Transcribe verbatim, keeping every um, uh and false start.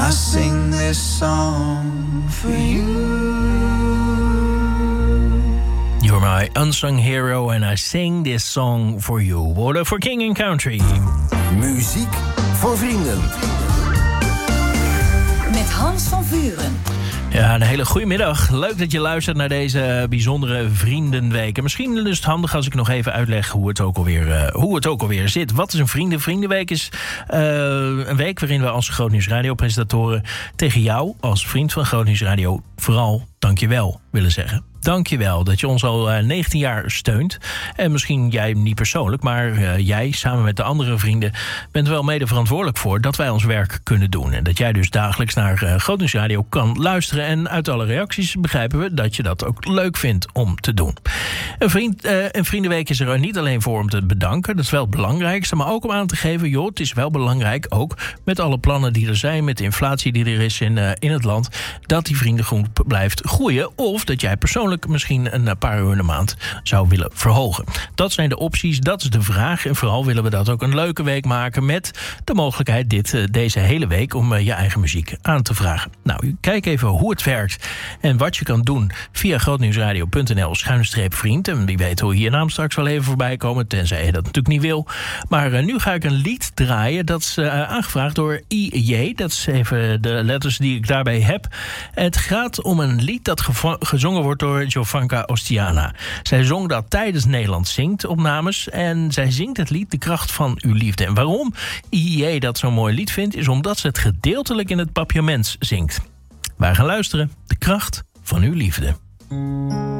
I sing this song for you. You're my unsung hero and I sing this song for you. Woorden voor King and Country. Muziek voor vrienden. Met Hans van Vuren. Ja, een hele goede middag. Leuk dat je luistert naar deze bijzondere Vriendenweek. En misschien is het handig als ik nog even uitleg hoe het ook alweer, uh, hoe het ook alweer zit. Wat is een Vrienden? Vriendenweek is uh, een week waarin we als Groot Nieuws Radio presentatoren tegen jou als vriend van Groot Nieuws Radio vooral dankjewel willen zeggen. Dank je wel dat je ons al uh, negentien jaar steunt. En misschien jij niet persoonlijk, maar uh, jij samen met de andere vrienden bent er wel mede verantwoordelijk voor dat wij ons werk kunnen doen. En dat jij dus dagelijks naar uh, Groot Nieuws Radio kan luisteren. En uit alle reacties begrijpen we dat je dat ook leuk vindt om te doen. Een, vriend, uh, een Vriendenweek is er niet alleen voor om te bedanken. Dat is wel het belangrijkste. Maar ook om aan te geven, joh, het is wel belangrijk ook met alle plannen die er zijn, met de inflatie die er is in, uh, in het land, dat die vriendengroep blijft groeien. Of dat jij persoonlijk misschien een paar uur in de maand zou willen verhogen. Dat zijn de opties, dat is de vraag. En vooral willen we dat ook een leuke week maken met de mogelijkheid dit, deze hele week om je eigen muziek aan te vragen. Nou, kijk even hoe het werkt en wat je kan doen via grootnieuwsradio.nl schuine streep vriend. En wie weet hoe je naam straks wel even voorbij komen, tenzij je dat natuurlijk niet wil. Maar uh, nu ga ik een lied draaien. Dat is uh, aangevraagd door I J. Dat is even de letters die ik daarbij heb. Het gaat om een lied dat gevo- gezongen wordt door Jovanka Ostiana. Zij zong dat tijdens Nederland Zingt opnames. En zij zingt het lied De Kracht van Uw Liefde. En waarom I J dat zo'n mooi lied vindt, is omdat ze het gedeeltelijk in het papiaments zingt. Wij gaan luisteren. De Kracht van Uw Liefde.